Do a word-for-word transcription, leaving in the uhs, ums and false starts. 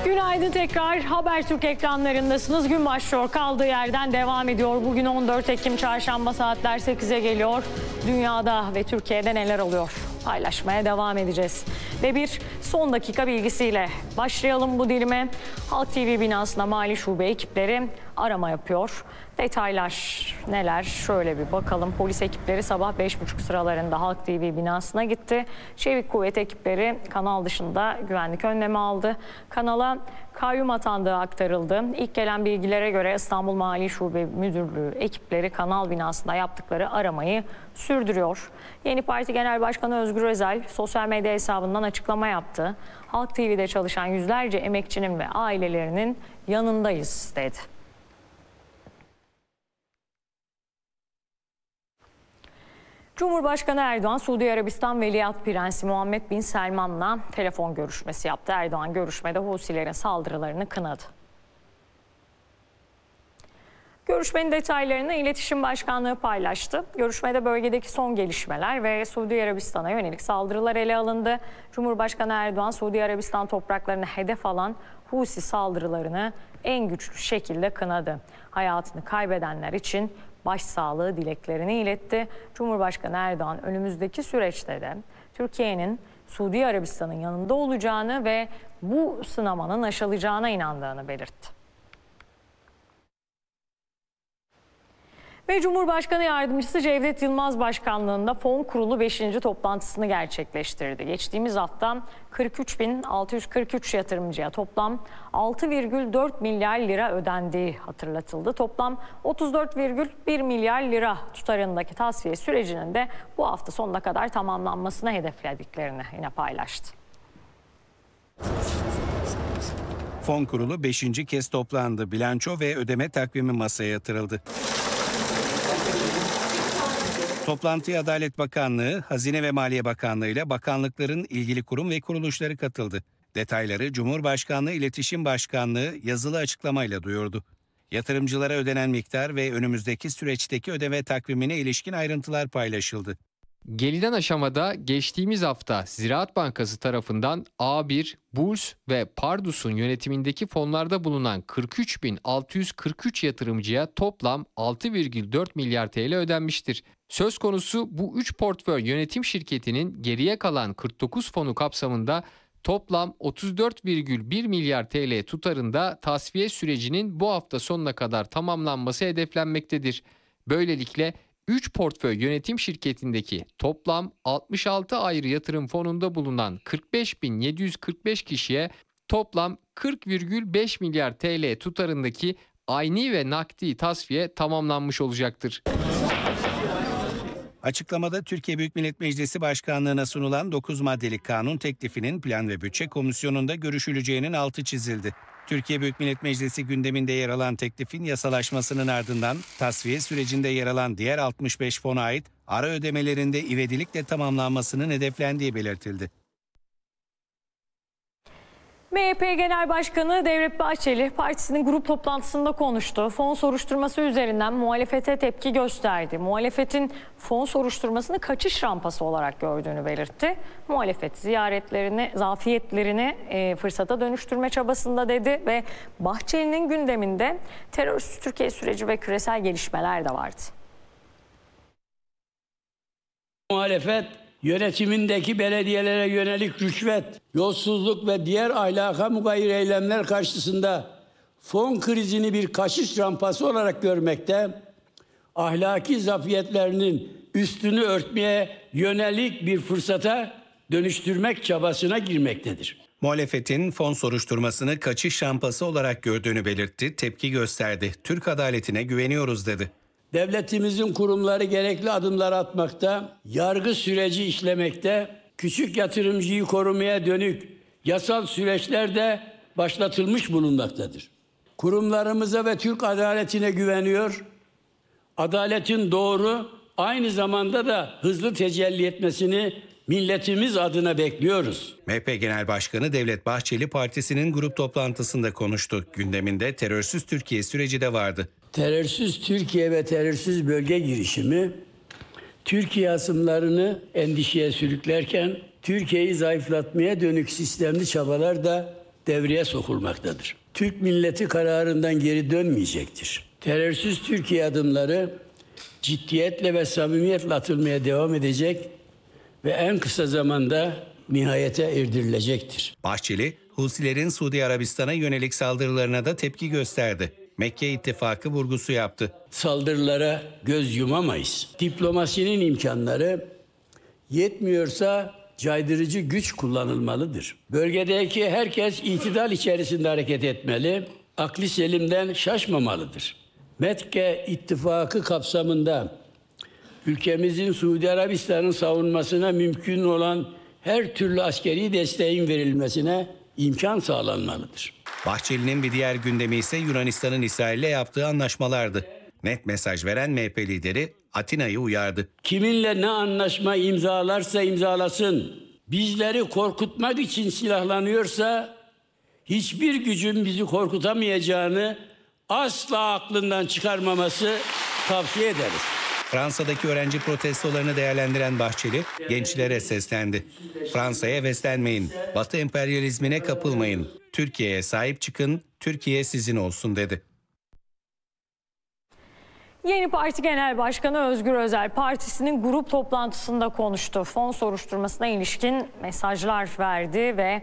Günaydın tekrar. Habertürk ekranlarındasınız. Gün başlıyor. Kaldığı yerden devam ediyor. Bugün on dört Ekim Çarşamba, saatler sekize geliyor. Dünyada ve Türkiye'de neler oluyor? Paylaşmaya devam edeceğiz. Ve bir son dakika bilgisiyle başlayalım bu dilime. Halk T V binasına Mali Şube ekipleri arama yapıyor. Detaylar neler? Şöyle bir bakalım. Polis ekipleri sabah beş buçuk sıralarında Halk T V binasına gitti. Çevik kuvvet ekipleri kanal dışında güvenlik önlemi aldı. Kanala kayyum atandığı aktarıldı. İlk gelen bilgilere göre İstanbul Mali Şube Müdürlüğü ekipleri kanal binasında yaptıkları aramayı sürdürüyor. Yeni Parti Genel Başkanı Özgür Özel sosyal medya hesabından açıklama yaptı. Halk T V'de çalışan yüzlerce emekçinin ve ailelerinin yanındayız dedi. Cumhurbaşkanı Erdoğan, Suudi Arabistan Veliaht Prensi Muhammed Bin Selman'la telefon görüşmesi yaptı. Erdoğan görüşmede Husilerin saldırılarını kınadı. Görüşmenin detaylarını İletişim Başkanlığı paylaştı. Görüşmede bölgedeki son gelişmeler ve Suudi Arabistan'a yönelik saldırılar ele alındı. Cumhurbaşkanı Erdoğan, Suudi Arabistan topraklarını hedef alan Husi saldırılarını en güçlü şekilde kınadı. Hayatını kaybedenler için başsağlığı dileklerini iletti. Cumhurbaşkanı Erdoğan önümüzdeki süreçte de Türkiye'nin Suudi Arabistan'ın yanında olacağını ve bu sınamanın aşılacağına inandığını belirtti. Ve Cumhurbaşkanı Yardımcısı Cevdet Yılmaz Başkanlığında Fon Kurulu beşinci toplantısını gerçekleştirdi. Geçtiğimiz hafta kırk üç bin altı yüz kırk üç yatırımcıya toplam altı virgül dört milyar lira ödendiği hatırlatıldı. Toplam otuz dört virgül bir milyar lira tutarındaki tasfiye sürecinin de bu hafta sonuna kadar tamamlanmasını hedeflediklerini yine paylaştı. Fon Kurulu beşinci kez toplandı. Bilanço ve ödeme takvimi masaya yatırıldı. Toplantıya Adalet Bakanlığı, Hazine ve Maliye Bakanlığı ile bakanlıkların ilgili kurum ve kuruluşları katıldı. Detayları Cumhurbaşkanlığı İletişim Başkanlığı yazılı açıklamayla duyurdu. Yatırımcılara ödenen miktar ve önümüzdeki süreçteki ödeme takvimine ilişkin ayrıntılar paylaşıldı. Gelinen aşamada geçtiğimiz hafta Ziraat Bankası tarafından A bir, Burs ve Pardus'un yönetimindeki fonlarda bulunan kırk üç bin altı yüz kırk üç yatırımcıya toplam altı virgül dört milyar T L ödenmiştir. Söz konusu bu üç portföy yönetim şirketinin geriye kalan kırk dokuz fonu kapsamında toplam otuz dört virgül bir milyar T L tutarında tasfiye sürecinin bu hafta sonuna kadar tamamlanması hedeflenmektedir. Böylelikle üç portföy yönetim şirketindeki toplam altmış altı ayrı yatırım fonunda bulunan kırk beş bin yedi yüz kırk beş kişiye toplam kırk virgül beş milyar T L tutarındaki ayni ve nakdi tasfiye tamamlanmış olacaktır. Açıklamada Türkiye Büyük Millet Meclisi Başkanlığı'na sunulan dokuz maddelik kanun teklifinin Plan ve Bütçe Komisyonu'nda görüşüleceğinin altı çizildi. Türkiye Büyük Millet Meclisi gündeminde yer alan teklifin yasalaşmasının ardından tasfiye sürecinde yer alan diğer altmış beş fona ait ara ödemelerinde ivedilikle tamamlanmasının hedeflendiği belirtildi. M H P Genel Başkanı Devlet Bahçeli partisinin grup toplantısında konuştu. Fon soruşturması üzerinden muhalefete tepki gösterdi. Muhalefetin fon soruşturmasını kaçış rampası olarak gördüğünü belirtti. Muhalefet ziyaretlerini, zafiyetlerini e, fırsata dönüştürme çabasında dedi ve Bahçeli'nin gündeminde terörsüz Türkiye süreci ve küresel gelişmeler de vardı. Muhalefet yönetimindeki belediyelere yönelik rüşvet, yolsuzluk ve diğer ahlaka mugayir eylemler karşısında fon krizini bir kaçış rampası olarak görmekte, ahlaki zafiyetlerinin üstünü örtmeye yönelik bir fırsata dönüştürmek çabasına girmektedir. Muhalefetin fon soruşturmasını kaçış rampası olarak gördüğünü belirtti, tepki gösterdi. Türk adaletine güveniyoruz dedi. Devletimizin kurumları gerekli adımlar atmakta, yargı süreci işlemekte, küçük yatırımcıyı korumaya dönük yasal süreçler de başlatılmış bulunmaktadır. Kurumlarımıza ve Türk adaletine güveniyor, adaletin doğru, aynı zamanda da hızlı tecelli etmesini milletimiz adına bekliyoruz. M H P Genel Başkanı Devlet Bahçeli partisinin grup toplantısında konuştu. Gündeminde terörsüz Türkiye süreci de vardı. Terörsüz Türkiye ve terörsüz bölge girişimi Türkiye asımlarını endişeye sürüklerken Türkiye'yi zayıflatmaya dönük sistemli çabalar da devreye sokulmaktadır. Türk milleti kararından geri dönmeyecektir. Terörsüz Türkiye adımları ciddiyetle ve samimiyetle atılmaya devam edecek ve en kısa zamanda nihayete erdirilecektir. Bahçeli, Husilerin Suudi Arabistan'a yönelik saldırılarına da tepki gösterdi. Mekke ittifakı vurgusu yaptı. Saldırılara göz yumamayız. Diplomasinin imkanları yetmiyorsa caydırıcı güç kullanılmalıdır. Bölgedeki herkes itidal içerisinde hareket etmeli, akli selimden şaşmamalıdır. Mekke ittifakı kapsamında ülkemizin Suudi Arabistan'ın savunmasına mümkün olan her türlü askeri desteğin verilmesine imkan sağlanmalıdır. Bahçeli'nin bir diğer gündemi ise Yunanistan'ın İsrail'le yaptığı anlaşmalardı. Net mesaj veren M H P lideri Atina'yı uyardı. Kiminle ne anlaşma imzalarsa imzalasın, bizleri korkutmak için silahlanıyorsa hiçbir gücün bizi korkutamayacağını asla aklından çıkarmaması tavsiye ederiz. Fransa'daki öğrenci protestolarını değerlendiren Bahçeli gençlere seslendi. Fransa'ya heveslenmeyin, Batı emperyalizmine kapılmayın, Türkiye'ye sahip çıkın, Türkiye sizin olsun dedi. Yeni Parti Genel Başkanı Özgür Özel partisinin grup toplantısında konuştu. Fon soruşturmasına ilişkin mesajlar verdi ve